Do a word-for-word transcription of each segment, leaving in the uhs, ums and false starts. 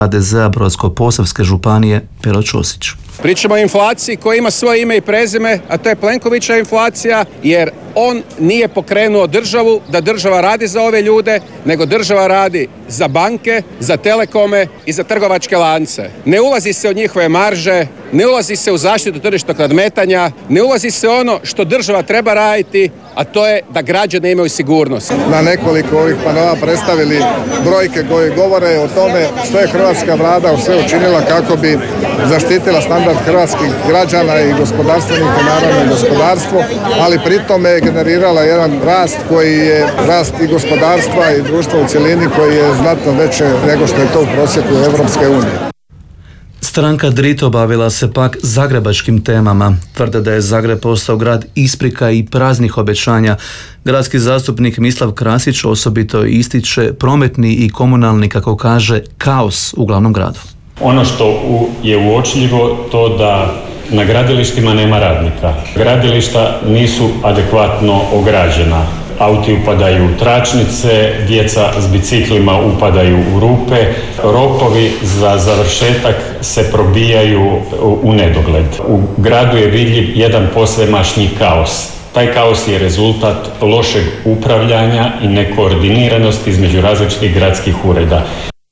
ha de zea Brodsko-posavske županije Pero Ćosić. Pričamo o inflaciji koja ima svoje ime i prezime, a to je Plenkovićeva inflacija, jer on nije pokrenuo državu da država radi za ove ljude, nego država radi za banke, za telekome i za trgovačke lance. Ne ulazi se u njihove marže, ne ulazi se u zaštitu tržišnog nadmetanja, ne ulazi se ono što država treba raditi, a to je da građani imaju sigurnost. Na nekoliko ovih panela predstavili brojke koje govore o tome što je hrvatska vlada sve učinila kako bi zaštitila standard hrvatskih građana i gospodarstvenika, naravno i gospodarstvo, ali pritom je generirala jedan rast koji je rast i gospodarstva i društva u cjelini koji je znatno veće nego što je to u prosjeku Evropske unije. Stranka Drito bavila se pak zagrebačkim temama. Tvrde da je Zagreb postao grad isprika i praznih obećanja. Gradski zastupnik Mislav Krasić osobito ističe prometni i komunalni, kako kaže, kaos u glavnom gradu. Ono što je uočljivo to da na gradilištima nema radnika. Gradilišta nisu adekvatno ograđena. Auti upadaju u tračnice, djeca s biciklima upadaju u rupe, rokovi za završetak se probijaju u nedogled. U gradu je vidljiv jedan posvemašnji kaos. Taj kaos je rezultat lošeg upravljanja i nekoordiniranosti između različitih gradskih ureda.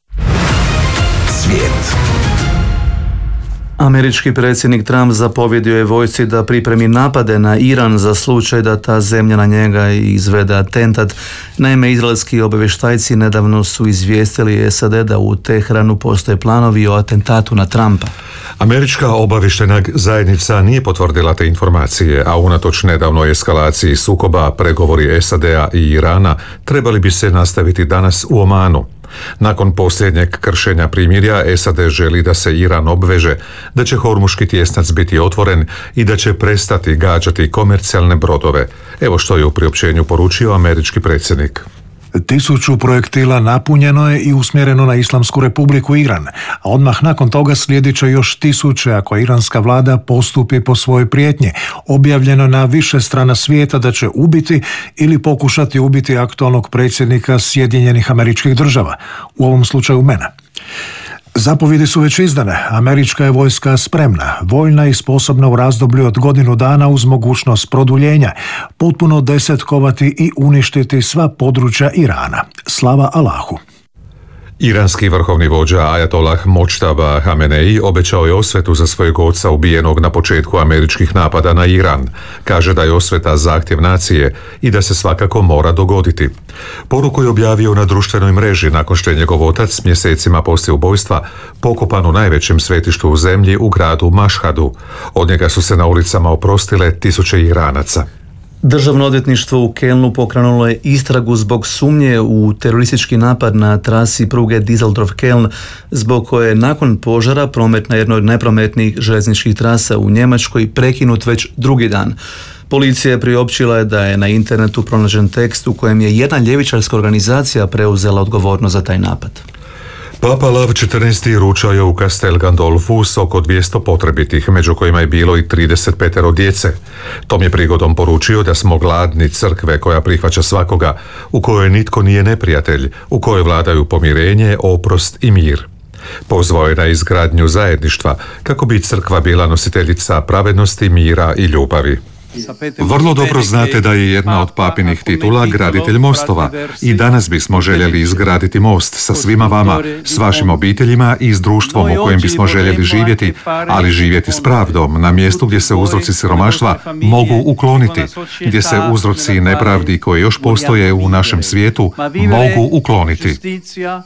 Američki predsjednik Trump zapovjedio je vojsci da pripremi napade na Iran za slučaj da ta zemlja na njega izvede atentat. Naime, izraelski obavještajci nedavno su izvijestili S A D da u Teheranu postoje planovi o atentatu na Trumpa. Američka obavještajna zajednica nije potvrdila te informacije, a unatoč nedavnoj eskalaciji sukoba pregovori S A D-a i Irana trebali bi se nastaviti danas u Omanu. Nakon posljednjeg kršenja primirja, S A D želi da se Iran obveže da će Hormuški tjesnac biti otvoren i da će prestati gađati komercijalne brodove. Evo što je u priopćenju poručio američki predsjednik. Tisuću projektila napunjeno je i usmjereno na Islamsku republiku Iran, a odmah nakon toga slijedit će još tisuće ako iranska vlada postupi po svojoj prijetnji. Objavljeno na više strana svijeta da će ubiti ili pokušati ubiti aktualnog predsjednika Sjedinjenih Američkih Država, u ovom slučaju mene. Zapovjedi su već izdane. Američka je vojska spremna, voljna i sposobna u razdoblju od godinu dana uz mogućnost produljenja, potpuno desetkovati i uništiti sva područja Irana. Slava Allahu. Iranski vrhovni vođa Ajatollah Močtaba Hamenei obećao je osvetu za svojeg oca ubijenog na početku američkih napada na Iran. Kaže da je osveta zahtjev nacije i da se svakako mora dogoditi. Poruku je objavio na društvenoj mreži nakon što je njegov otac mjesecima poslije ubojstva pokopan u najvećem svetištu u zemlji u gradu Mašhadu. Od njega su se na ulicama oprostile tisuće Iranaca. Državno odvjetništvo u Kelnu pokrenulo je istragu zbog sumnje u teroristički napad na trasi pruge Düsseldorf-Keln, zbog koje je nakon požara promet na jednoj od najprometnijih željezničkih trasa u Njemačkoj prekinut već drugi dan. Policija je priopćila da je na internetu pronađen tekst u kojem je jedna ljevičarska organizacija preuzela odgovornost za taj napad. Papa Lav četrnaesti ručao je u Castel Gandolfu s oko dvjesto potrebitih, među kojima je bilo i trideset pet djece. Tom je prigodom poručio da smo gladni crkve koja prihvaća svakoga, u kojoj nitko nije neprijatelj, u kojoj vladaju pomirenje, oprost i mir. Pozvao je na izgradnju zajedništva kako bi crkva bila nositeljica pravednosti, mira i ljubavi. Vrlo dobro znate da je jedna od papinih titula graditelj mostova i danas bismo željeli izgraditi most sa svima vama, s vašim obiteljima i s društvom u kojem bismo željeli živjeti, ali živjeti s pravdom na mjestu gdje se uzroci siromaštva mogu ukloniti, gdje se uzroci nepravdi koje još postoje u našem svijetu mogu ukloniti.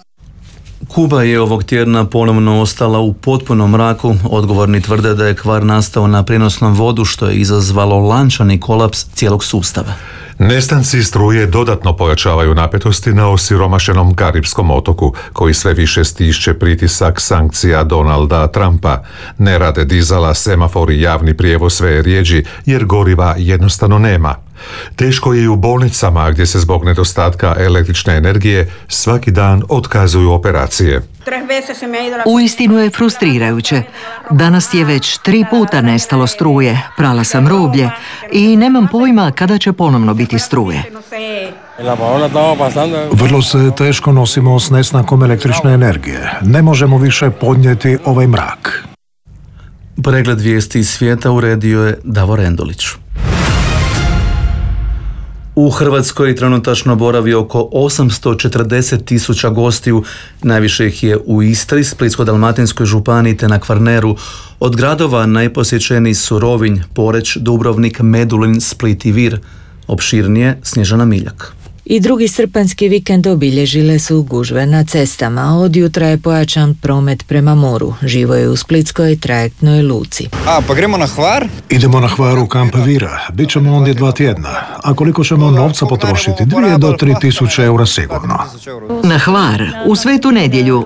Kuba je ovog tjedna ponovno ostala u potpunom mraku. Odgovorni tvrde da je kvar nastao na prijenosnom vodu, što je izazvalo lančani kolaps cijelog sustava. Nestanci struje dodatno pojačavaju napetosti na osiromašenom Karibskom otoku, koji sve više stišće pritisak sankcija Donalda Trumpa. Ne rade dizala, semafori, javni prijevoz sve je rijeđi jer goriva jednostavno nema. Teško je i u bolnicama gdje se zbog nedostatka električne energije svaki dan otkazuju operacije. Uistinu je frustrirajuće. Danas je već tri puta nestalo struje, prala sam rublje i nemam pojma kada će ponovno biti struje. Vrlo se teško nosimo s nestankom električne energije. Ne možemo više podnijeti ovaj mrak. Pregled vijesti iz svijeta uredio je Davor Endolić. U Hrvatskoj trenutačno boravi oko osamsto četrdeset tisuća gostiju, najviše ih je u Istri, Splitsko-dalmatinskoj županiji te na Kvarneru. Od gradova najposjećeniji su Rovinj, Poreč, Dubrovnik, Medulin, Split i Vir. Opširnije Snježana Miljak. I drugi srpanjski vikend obilježile su gužve na cestama. Od jutra je pojačan promet prema moru. Živo je u splitskoj trajektnoj luci. A, pa gremo na Hvar? Idemo na Hvar u kamp Vira. Bićemo ondje dva tjedna. A koliko ćemo novca potrošiti? Dvije do tri tisuće eura sigurno. Na Hvar, u Svetu nedjelju.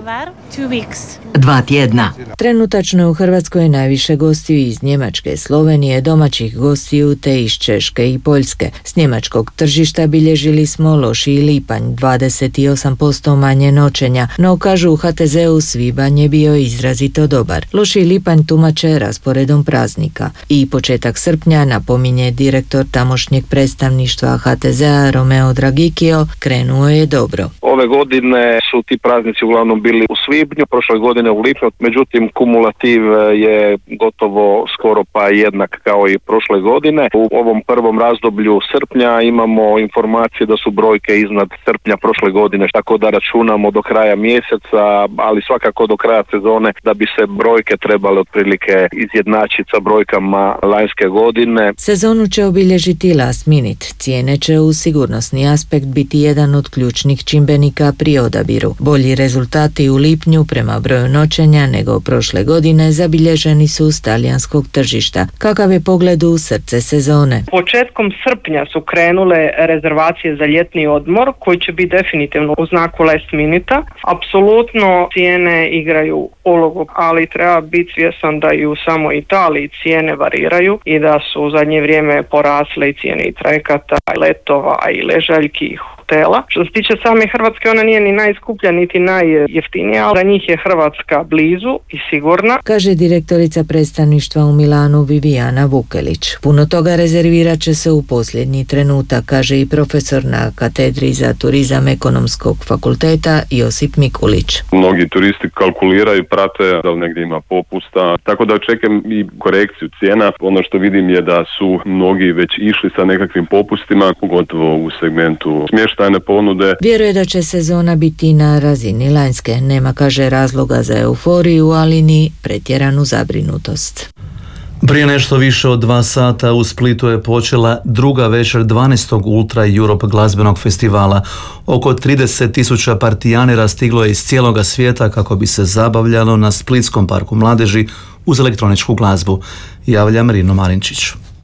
Dva tjedna. Trenutačno je u Hrvatskoj najviše gostiju iz Njemačke, Slovenije, domaćih gostiju te iz Češke i Poljske. S njemačkog tržišta bilježili smo lošiji lipanj, dvadeset osam posto manje noćenja, no kažu u ha te zeu svibanj je bio izrazito dobar. Lošiji lipanj tumače rasporedom praznika. I početak srpnja, napominje direktor tamošnjeg predstavništva ha te zea Romeo Dragikio, krenuo je dobro. Ove godine su ti praznici uglavnom bili u svibnju, prošle godine u lipnju, međutim kumulativ je gotovo skoro pa jednak kao i prošle godine. U ovom prvom razdoblju srpnja imamo informacije da su brojke iznad srpnja prošle godine, tako da računamo do kraja mjeseca, ali svakako do kraja sezone da bi se brojke trebale otprilike izjednačiti sa brojkama lanjske godine. Sezonu će obilježiti last minute. Cijene će u sigurnosni aspekt biti jedan od ključnih čimbenika pri odabiru. Bolji rezultati u lipnju prema broju noćenja nego prošle godine zabilježeni su s talijanskog tržišta. Kakav je pogled u srce sezone? Početkom srpnja su krenule rezervacije za ljetni odmor koji će biti definitivno u znaku last minuta. Apsolutno cijene igraju ulogu, ali treba biti svjestan da i u samoj Italiji cijene variraju i da su u zadnje vrijeme porasle i cijene i trajekata, i letova, i ležaljki, i hotela. Što se tiče same Hrvatske, ona nije ni najskuplja niti najjeftinija, ali za njih je Hrvatska blizu i sigurna, kaže direktorica predstavništva u Milanu Vivijana Vukelić. Puno toga rezervirat će se u posljednji trenutak, kaže i profesor na katedri za turizam Ekonomskog fakulteta Josip Mikulić. Mnogi turisti kalkuliraju, prate da li negdje ima popusta, tako da očekujem i korekciju cijena. Ono što vidim je da su mnogi već išli sa nekakvim popustima, pogotovo u segmentu smještajne ponude. Vjeruje da će sezona biti na razini lanjske. Nema, kaže, razloga za euforiju, ali ni pretjeranu zabrinutost. Prije nešto više od dva sata u Splitu je počela druga večer dvanaestog Ultra Europe glazbenog festivala. Oko trideset tisuća partijanera stiglo je iz cijeloga svijeta kako bi se zabavljalo na Splitskom parku mladeži uz elektroničku glazbu. Javlja Marino Marinčić.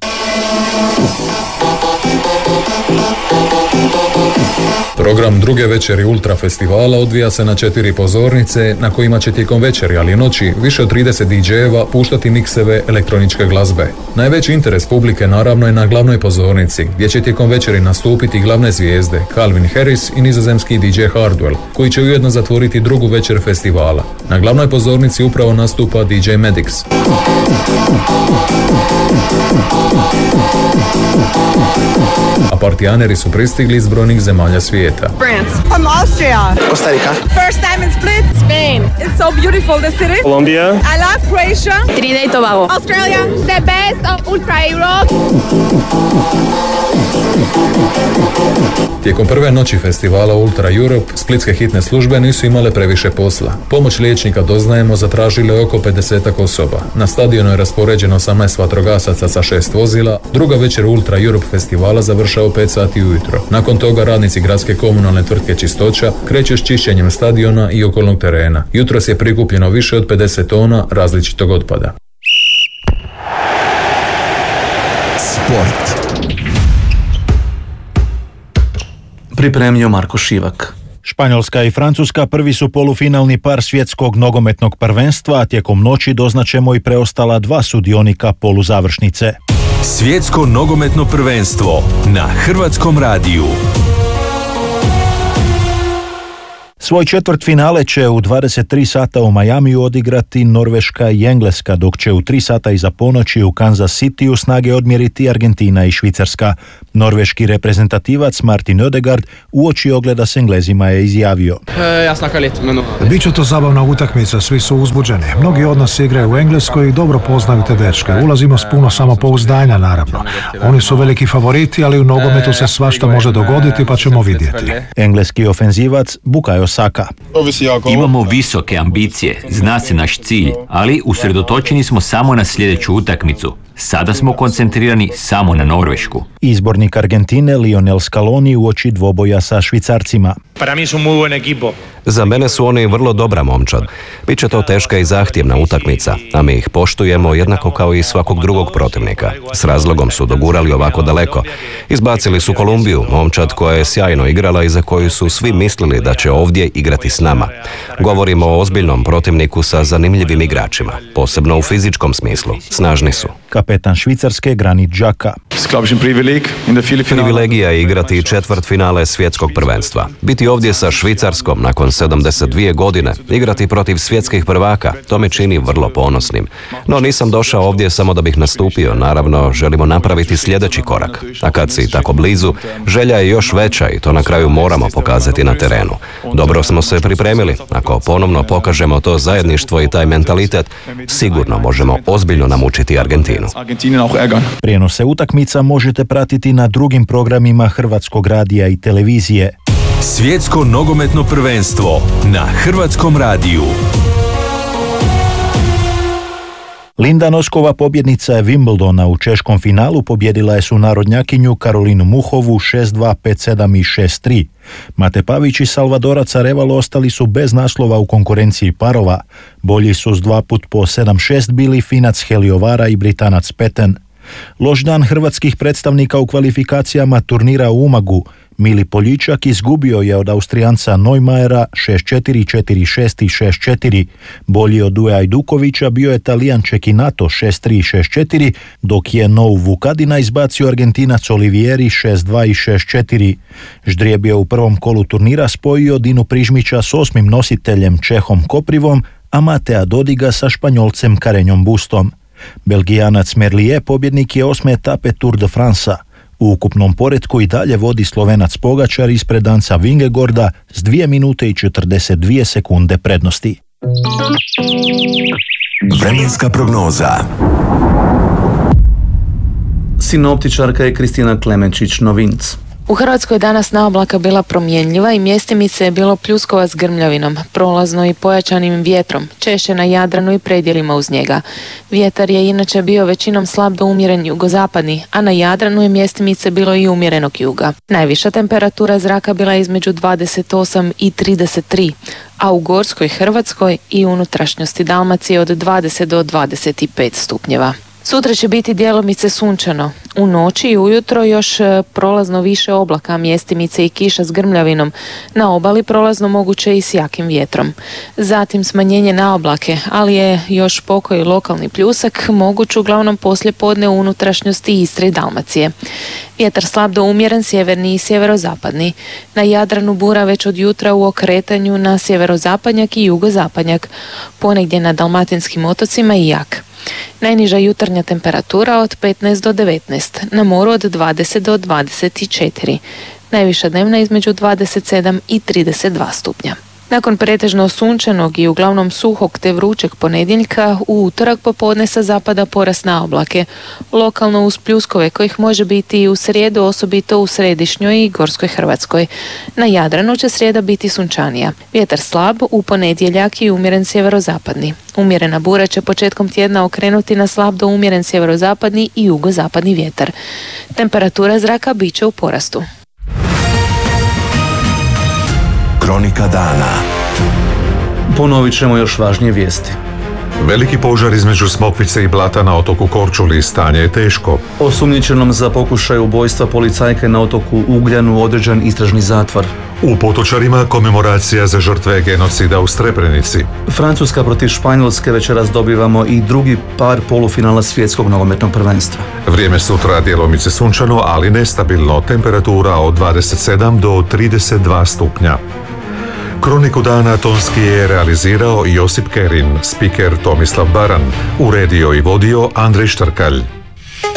Program druge večeri Ultra festivala odvija se na četiri pozornice na kojima će tijekom večeri, ali i noći, više od trideset didžejeva puštati mikseve elektroničke glazbe. Najveći interes publike naravno je na glavnoj pozornici, gdje će tijekom večeri nastupiti glavne zvijezde Calvin Harris i nizozemski didžej Hardwell, koji će ujedno zatvoriti drugu večer festivala. Na glavnoj pozornici upravo nastupa didžej Medix. A partijaneri su pristigli iz brojnih zemalja svijeta. France. From Austria. Costa Rica. First time in Split. Spain. It's so beautiful, the city. Colombia. I love Croatia. Trinidad and Tobago. Australia. The best of Ultra Europe. Tijekom prve noći festivala Ultra Europe, splitske hitne službe nisu imale previše posla. Pomoć liječnika, doznajemo, zatražile oko pedesetak osoba. Na stadionu je raspoređeno osamnaest vatrogasaca sa šest vozila. Druga večer Ultra Europe festivala završava u pet sati ujutro. Nakon toga radnici gradske komunalne tvrtke Čistoća kreću s čišćenjem stadiona i okolnog terena. Jutros je prikupljeno više od pedeset tona različitog otpada. Sport. Pripremio Marko Šivak. Španjolska i Francuska prvi su polufinalni par svjetskog nogometnog prvenstva, a tijekom noći doznaćemo i preostala dva sudionika poluzavršnice. Svjetsko nogometno prvenstvo na Hrvatskom radiju. Svoj četvrt finale će u dvadeset tri sata u Majamiju odigrati Norveška i Engleska, dok će u tri sata iza ponoći u Kansas Cityu snage odmjeriti Argentina i Švicarska. Norveški reprezentativac Martin Ødegaard uoči ogleda s Englezima je izjavio: Biće to zabavna utakmica, svi su uzbuđeni. Mnogi od nas igraju u Engleskoj i dobro poznaju te dečke. Ulazimo s puno samopouzdanja, naravno. Oni su veliki favoriti, ali u nogometu se svašta može dogoditi, pa ćemo vidjeti. Engleski ofenzivac Bukayo Saka: Imamo visoke ambicije, zna se naš cilj, ali usredotočeni smo samo na sljedeću utakmicu. Sada smo koncentrirani samo na Norvešku. Izbornik Argentine Lionel Scaloni uoči dvoboja sa Švicarcima: Za mene su oni vrlo dobra momčad. Biće to teška i zahtjevna utakmica, a mi ih poštujemo jednako kao i svakog drugog protivnika. S razlogom su dogurali ovako daleko. Izbacili su Kolumbiju, momčad koja je sjajno igrala i za koju su svi mislili da će ovdje igrati s nama. Govorimo o ozbiljnom protivniku sa zanimljivim igračima, posebno u fizičkom smislu. Snažni su. Kapetan Švicarske Granit Xhaka: Privilegija je igrati četvrt finale svjetskog prvenstva. Biti ovdje sa Švicarskom nakon sedamdeset dvije godine, igrati protiv svjetskih prvaka, to me čini vrlo ponosnim. No nisam došao ovdje samo da bih nastupio, naravno želimo napraviti sljedeći korak. A kad si tako blizu, želja je još veća i to na kraju moramo pokazati na terenu. Dobro smo se pripremili, ako ponovno pokažemo to zajedništvo i taj mentalitet, sigurno možemo ozbiljno namučiti Argentinu. Prijenose utakmica možete pratiti na drugim programima Hrvatskog radija i televizije. Svjetsko nogometno prvenstvo na Hrvatskom radiju. Linda Noskova, pobjednica je Wimbledona, u češkom finalu pobjedila je sunarodnjakinju Karolinu Muhovu šest dva, pet sedam i šest tri. Mate Pavić i Salvadorac Arevalo ostali su bez naslova u konkurenciji parova. Bolji su s dva put po sedam šest bili Finac Heliovara i Britanac Peten. Loš dan hrvatskih predstavnika u kvalifikacijama turnira u Umagu. Mili Poljičak izgubio je od Austrijanca Neumajera šest četiri, četiri šest i šest četiri. Bolji od Duja Ajdukovića bio je Talijan Cecchinato šest tri i šest četiri, dok je Nou Vukadina izbacio Argentinac Olivieri šest dva i šest četiri. Ždrijeb je u prvom kolu turnira spojio Dinu Prižmića s osmim nositeljem Čehom Koprivom, a Matea Dodiga sa Španjolcem Karenjom Bustom. Belgijanac Merlier pobjednik je osme etape Tour de France-a. U ukupnom poretku i dalje vodi Slovenac Pogačar ispred danca Vingegorda s dvije minute i četrdeset dvije sekunde prednosti. Vremenska prognoza. Sinoptičarka je Kristina Klemenčić-Novinc. U Hrvatskoj danas naoblaka bila promjenljiva i mjestimice je bilo pljuskova s grmljavinom, prolazno i pojačanim vjetrom, češće na Jadranu i predjelima uz njega. Vjetar je inače bio većinom slab do umjeren jugozapadni, a na Jadranu je mjestimice bilo i umjerenog juga. Najviša temperatura zraka bila je između dvadeset osam i trideset tri, a u Gorskoj Hrvatskoj i unutrašnjosti Dalmacije od dvadeset do dvadeset pet stupnjeva. Sutra će biti djelomice sunčano. U noći i ujutro još prolazno više oblaka, mjestimice i kiša s grmljavinom. Na obali prolazno moguće i s jakim vjetrom. Zatim smanjenje na oblake, ali je još pokoji lokalni pljusak moguć uglavnom poslije podne u unutrašnjosti Istre i Dalmacije. Vjetar slab do umjeren, sjeverni i sjeverozapadni. Na Jadranu bura već od jutra u okretanju na sjeverozapadnjak i jugozapadnjak. Ponegdje na dalmatinskim otocima i jak. Najniža jutarnja temperatura od petnaest do devetnaest, na moru od dvadeset do dvadeset četiri. Najviša dnevna između dvadeset sedam i trideset dva stupnja. Nakon pretežno sunčanog i uglavnom suhog te vrućeg ponedjeljka, u utorak popodne sa zapada porast na oblake. Lokalno uz pljuskove kojih može biti i u srijedu, osobito u središnjoj i gorskoj Hrvatskoj. Na Jadranu će srijeda biti sunčanija. Vjetar slab, u ponedjeljak i umjeren sjeverozapadni. Umjerena bura će početkom tjedna okrenuti na slab do umjeren sjeverozapadni i jugozapadni vjetar. Temperatura zraka bit će u porastu. Kronika dana. Ponovit ćemo još važnije vijesti. Veliki požar između Smokvice i Blata na otoku Korčuli, stanje je teško. Osumnjičenom za pokušaj ubojstva policajke na otoku Ugljanu određen istražni zatvor. U Potočarima komemoracija za žrtve genocida u Srebrenici. Francuska protiv Španjolske, večeras dobivamo i drugi par polufinala svjetskog nogometnog prvenstva. Vrijeme sutra djelomice sunčano, ali nestabilno, temperatura od dvadeset sedam do trideset dva stupnja. Kroniku dana tonski je realizirao Josip Kerin, spiker Tomislav Baran, uredio i vodio Andrej Štrkalj.